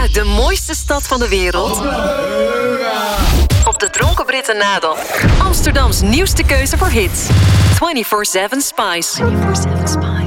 uit de mooiste stad van de wereld. Op de Dronken Britten na dan. Amsterdams nieuwste keuze voor hits. 24/7 Spice. 24/7 Spice.